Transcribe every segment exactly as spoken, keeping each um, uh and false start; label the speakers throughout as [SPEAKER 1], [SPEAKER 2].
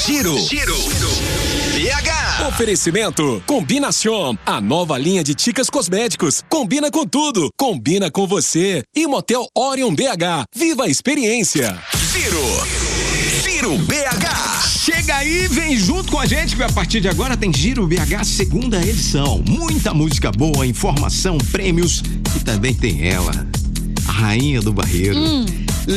[SPEAKER 1] Giro. Giro. B H.
[SPEAKER 2] Oferecimento Combinação, a nova linha de Ticas Cosméticos. Combina com tudo, combina com você. E Motel Orion B H. Viva a experiência.
[SPEAKER 1] Giro. Giro B H.
[SPEAKER 3] Chega aí, vem junto com a gente que a partir de agora tem Giro B H segunda edição. Muita música boa, informação, prêmios e também tem ela, a rainha do barreiro. Hum.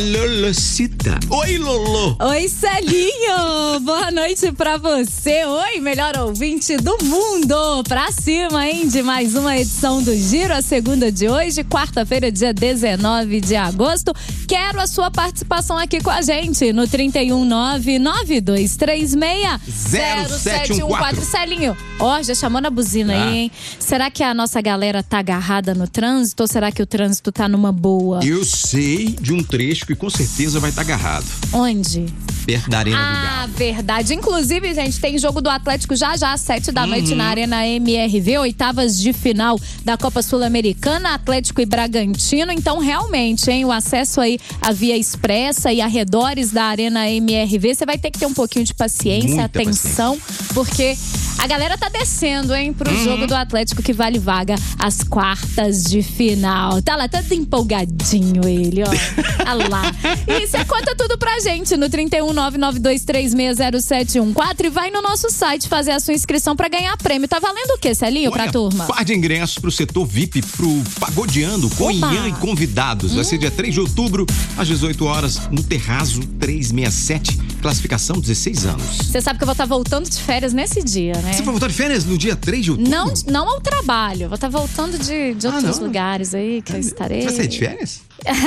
[SPEAKER 3] Lolocita. Oi, Lolo.
[SPEAKER 4] Oi, Celinho. Boa noite pra você. Oi, melhor ouvinte do mundo. Pra cima, hein, de mais uma edição do Giro, a segunda de hoje, quarta-feira, dia dezenove de agosto. Quero a sua participação aqui com a gente no trinta e um, nove nove dois três seis, zero sete um quatro. Celinho, ó, já chamou na buzina ah. aí, hein? Será que a nossa galera tá agarrada no trânsito ou será que o trânsito tá numa boa?
[SPEAKER 3] Eu sei de um trecho que com certeza vai estar tá agarrado.
[SPEAKER 4] Onde?
[SPEAKER 3] Perto da Arena
[SPEAKER 4] ah,
[SPEAKER 3] do Galo.
[SPEAKER 4] Ah, verdade. Inclusive, gente, tem jogo do Atlético já já às sete da uhum. noite na Arena M R V, oitavas de final da Copa Sul-Americana, Atlético e Bragantino. Então, realmente, hein, o acesso aí à via expressa e arredores da Arena M R V, você vai ter que ter um pouquinho de paciência,
[SPEAKER 3] Muita
[SPEAKER 4] atenção, paciência. Porque a galera tá descendo, hein, pro uhum. jogo do Atlético que vale vaga às quartas de final. Tá lá, todo empolgadinho ele, ó. Olha lá. E você conta tudo pra gente no trinta e um, nove nove dois três seis, zero sete um quatro e vai no nosso site fazer a sua inscrição pra ganhar prêmio. Tá valendo o quê, Celinho, pra turma?
[SPEAKER 3] Par de ingressos pro setor V I P, pro Pagodeando, com Ian e convidados. Hum. Vai ser dia três de outubro, às dezoito horas, no Terrazo trezentos e sessenta e sete, classificação dezesseis anos.
[SPEAKER 4] Você sabe que eu vou estar tá voltando de férias nesse dia, né?
[SPEAKER 3] Você vai voltar de férias no dia três de outubro?
[SPEAKER 4] Não, não ao trabalho, vou estar tá voltando de, de outros ah, lugares aí que eu estarei.
[SPEAKER 3] Você vai sair de férias?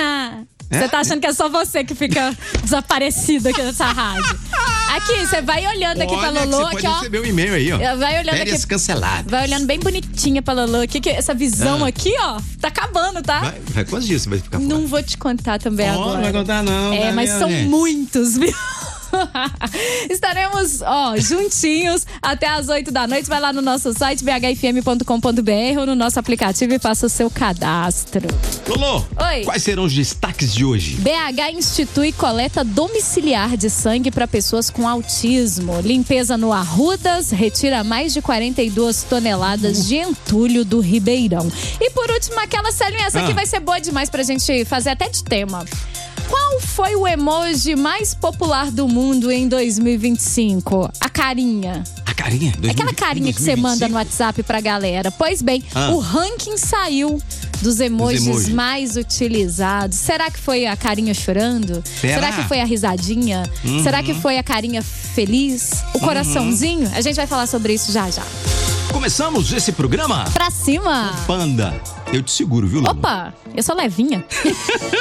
[SPEAKER 4] Você tá achando que é só você que fica desaparecido aqui nessa rádio. Aqui, você vai olhando aqui
[SPEAKER 3] Olha,
[SPEAKER 4] pra Lolo.
[SPEAKER 3] Você
[SPEAKER 4] aqui,
[SPEAKER 3] pode
[SPEAKER 4] ó.
[SPEAKER 3] receber o e-mail aí, ó.
[SPEAKER 4] Vai olhando
[SPEAKER 3] Férias
[SPEAKER 4] aqui,
[SPEAKER 3] canceladas.
[SPEAKER 4] Vai olhando bem bonitinha pra Lolo aqui, que essa visão ah. aqui, ó, tá acabando, tá?
[SPEAKER 3] Vai, vai quantos dias você vai ficar fora?
[SPEAKER 4] Não vou te contar também oh, agora.
[SPEAKER 3] Não vai contar não.
[SPEAKER 4] É, mas são gente. muitos, viu? Estaremos, ó, juntinhos até as oito da noite. Vai lá no nosso site b h f m ponto com ponto b r ou no nosso aplicativo e faça o seu cadastro.
[SPEAKER 3] Lolo,
[SPEAKER 4] Oi.
[SPEAKER 3] Quais serão os destaques de hoje?
[SPEAKER 4] B H institui coleta domiciliar de sangue para pessoas com autismo. Limpeza no Arrudas retira mais de quarenta e duas toneladas uh. de entulho do Ribeirão. E por último, aquela Celinha, essa ah. aqui vai ser boa demais pra gente fazer até de tema. Qual foi o emoji mais popular do mundo em dois mil e vinte e cinco? A carinha.
[SPEAKER 3] A carinha? dois mil e vinte,
[SPEAKER 4] Aquela carinha que você manda no WhatsApp pra galera. Pois bem, ah. o ranking saiu dos emojis emoji. mais utilizados. Será que foi a carinha chorando? Será, Será que foi a risadinha? Uhum. Será que foi a carinha feliz? O coraçãozinho? Uhum. A gente vai falar sobre isso já já.
[SPEAKER 3] Começamos esse programa?
[SPEAKER 4] Pra cima.
[SPEAKER 3] Panda. Eu te seguro, viu, Lulu?
[SPEAKER 4] Opa, eu sou levinha.